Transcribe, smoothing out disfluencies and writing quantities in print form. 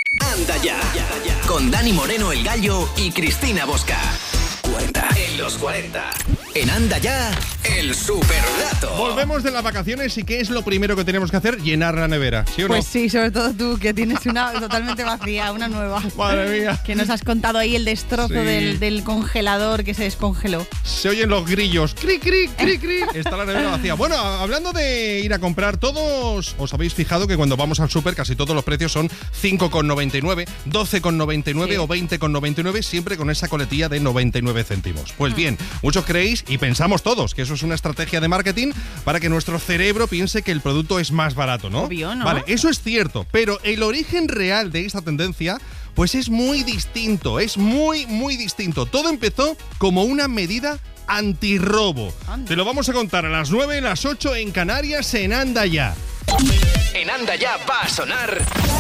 Anda ya, con Dani Moreno el Gallo y Cristina Bosca. 40 en los 40. En Anda ya, el superdato. Volvemos de las vacaciones y ¿qué es lo primero que tenemos que hacer? Llenar la nevera, ¿sí o no? Pues sí, sobre todo tú, que tienes una totalmente vacía, una nueva. Madre mía. Que nos has contado ahí el destrozo del congelador que se descongeló. Se oyen los grillos. ¡Cri, cri, cri, cri! Está la nevera vacía. Bueno, hablando de ir a comprar, todos os habéis fijado que cuando vamos al súper casi todos los precios son 5,99, 12,99 sí. o 20,99, siempre con esa coletilla de 99 céntimos. Pues bien, muchos creéis y pensamos todos que eso es una estrategia de marketing para que nuestro cerebro piense que el producto es más barato, ¿no? Obvio, ¿no? Vale, eso es cierto, pero el origen real de esta tendencia pues es muy distinto, es muy, muy distinto. Todo empezó como una medida antirrobo. Anda. Te lo vamos a contar a las 9, las 8 en Canarias, en Anda Ya. En Anda ya va a sonar